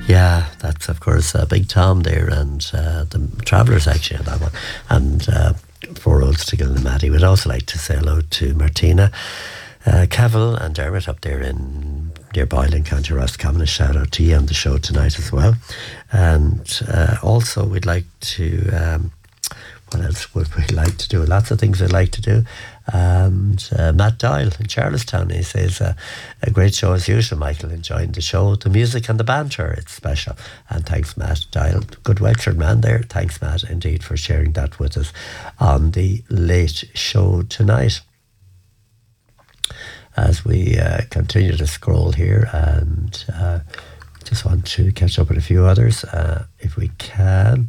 Yeah, that's of course Big Tom there and the Travellers actually on that one. And Four Old Stickle and Maddie. We'd also like to say hello to Martina, Cavill and Dermot up there in near Boylan, County Roscommon. A shout out to you on the show tonight as well. And also we'd like to, what else would we like to do? Lots of things we'd like to do. And Matt Doyle in Charlestown, he says, a great show as usual, Michael, enjoying the show, the music and the banter, it's special. And thanks, Matt Doyle, good Wexford man there. Thanks, Matt, indeed, for sharing that with us on the late show tonight. As we continue to scroll here, and just want to catch up with a few others, if we can.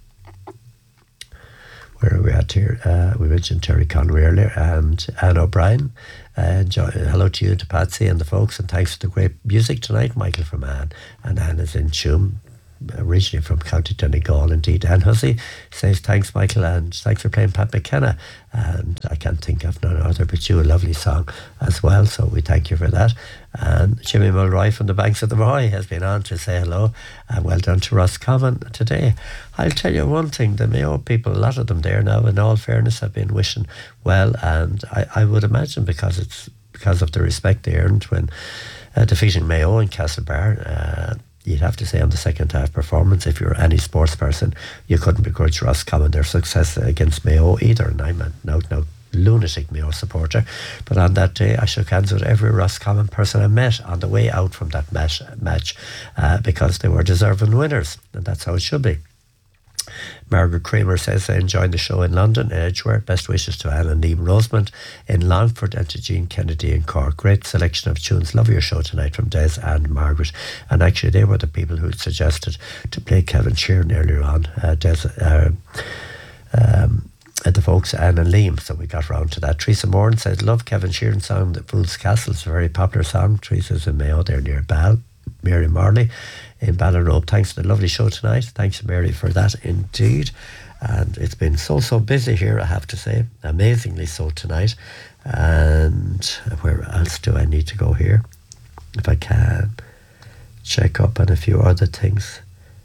Where are we at here? We mentioned Terry Conway earlier and Anne O'Brien. Hello to you, to Patsy and the folks, and thanks for the great music tonight, Michael from Anne. And Anne is in Tuam, originally from County Donegal, indeed. Anne Hussey says, thanks, Michael, and thanks for playing Pat McKenna. And I can't think of none other but you, a lovely song as well, so we thank you for that. And Jimmy Mulroy from the banks of the Moy has been on to say hello, and well done to Roscommon today. I'll tell you one thing, the Mayo people, a lot of them there now, in all fairness, have been wishing well, and I would imagine because of the respect they earned when defeating Mayo in Castlebar. You'd have to say on the second half performance, if you're any sports person, you couldn't begrudge Roscommon their success against Mayo either. And I'm an out-and-out lunatic Mayo supporter. But on that day, I shook hands with every Roscommon person I met on the way out from that match because they were deserving winners. And that's how it should be. Margaret Kramer says, enjoying the show in London, Edgware. Best wishes to Anne and Liam Rosemond in Longford and to Jean Kennedy in Cork. Great selection of tunes. Love your show tonight from Des and Margaret. And actually, they were the people who suggested to play Kevin Sheeran earlier on. At the folks, Anne and Liam, so we got round to that. Teresa Moran says, love Kevin Sheeran's song, The Fool's Castle. It's a very popular song. Teresa's in Mayo there near Bal. Mary Marley in Ballinrobe. Thanks for the lovely show tonight. Thanks, Mary, for that indeed. And it's been so busy here, I have to say. Amazingly so tonight. And where else do I need to go here? If I can check up on a few other things.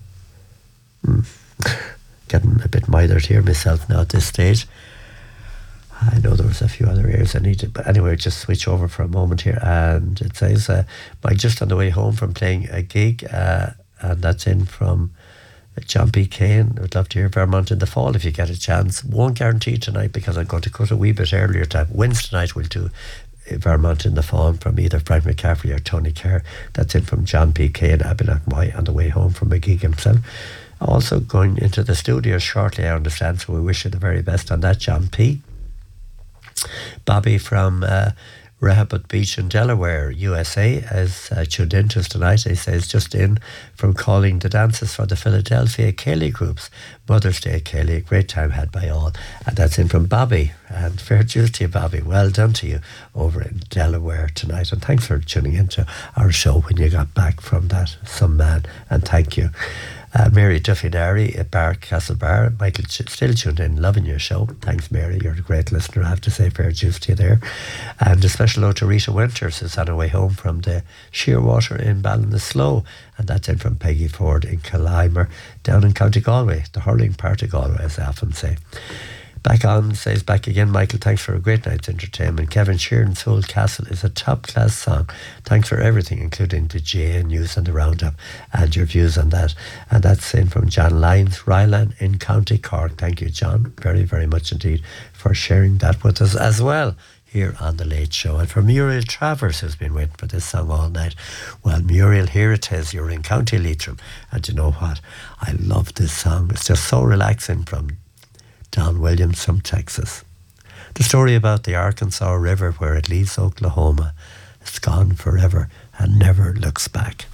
Getting a bit mithered here myself now at this stage. I know there was a few other areas I needed, but anyway, just switch over for a moment here. And it says, Mike, just on the way home from playing a gig, and that's in from John P. Kane. I'd love to hear Vermont in the Fall if you get a chance. Won't guarantee tonight because I'm going to cut a wee bit earlier time. Wednesday night we'll do Vermont in the Fall from either Frank McCaffrey or Tony Kerr. That's in from John P. Kane, Abinak Moy, on the way home from a gig himself. Also going into the studio shortly, I understand, so we wish you the very best on that, John P. Bobby from Rehoboth Beach in Delaware, USA, has tuned into us tonight. He says, just in from calling the dances for the Philadelphia Ceilidh groups. Mother's Day Ceilidh, great time had by all. And that's in from Bobby. And fair dues to you, Bobby. Well done to you over in Delaware tonight. And thanks for tuning into our show when you got back from that, some man. And thank you. Mary Duffy-Nary at Castlebar. Michael still tuned in, loving your show. Thanks, Mary. You're a great listener, I have to say. Fair dues to you there. And a special hello to Rita Winters, who's on her way home from the Shearwater in Ballinasloe. And that's in from Peggy Ford in Killimer, down in County Galway, the hurling part of Galway, as I often say. Back on, says back again, Michael, thanks for a great night's entertainment. Kevin Sheeran's Fool's Castle is a top-class song. Thanks for everything, including the GA news and the roundup and your views on that. And that's in from John Lyons, Ryland in County Cork. Thank you, John, very, very much indeed for sharing that with us as well here on The Late Show. And for Muriel Travers, who's been waiting for this song all night. Well, Muriel, here it is. You're in County Leitrim. And you know what? I love this song. It's just so relaxing from Don Williams from Texas. The story about the Arkansas River where it leaves Oklahoma. It's gone forever and never looks back.